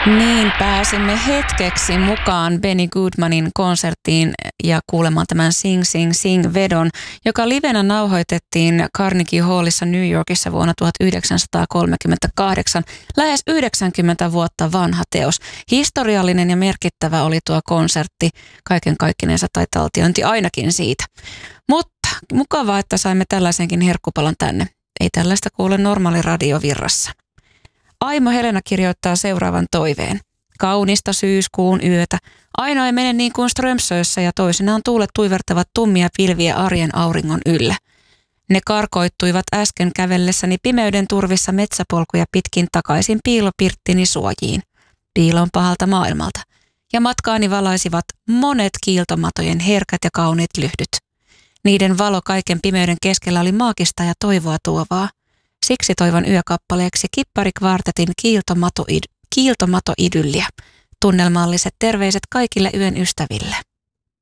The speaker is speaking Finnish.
Niin, pääsimme hetkeksi mukaan Benny Goodmanin konserttiin ja kuulemaan tämän Sing Sing Sing vedon, joka livenä nauhoitettiin Carnegie Hallissa New Yorkissa vuonna 1938. Lähes 90 vuotta vanha teos. Historiallinen ja merkittävä oli tuo konsertti. Kaiken kaikkinensa tai taltiointi ainakin siitä. Mutta mukavaa, että saimme tällaisenkin herkkupalon tänne. Ei tällaista kuule normaali radiovirrassa. Aimo Helena kirjoittaa seuraavan toiveen. Kaunista syyskuun yötä. Aina ei mene niin kuin Strömsössä ja toisinaan tuulet tuivertavat tummia pilviä arjen auringon yllä. Ne karkoittuivat äsken kävellessäni pimeyden turvissa metsäpolkuja pitkin takaisin piilopirttini suojiin. Piilon pahalta maailmalta. Ja matkaani valaisivat monet kiiltomatojen herkät ja kauniit lyhdyt. Niiden valo kaiken pimeyden keskellä oli maagista ja toivoa tuovaa. Siksi toivon yökappaleeksi Kipparikvartetin kiiltomatoidylliä. Tunnelmalliset terveiset kaikille yön ystäville.